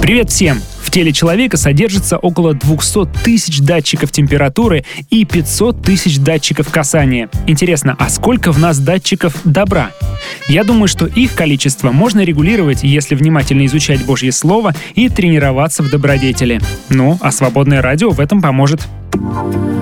Привет всем! В теле человека содержится около 200 тысяч датчиков температуры и 500 тысяч датчиков касания. Интересно, а сколько в нас датчиков добра? Я думаю, что их количество можно регулировать, если внимательно изучать Божье Слово и тренироваться в добродетели. Ну, а свободное радио в этом поможет.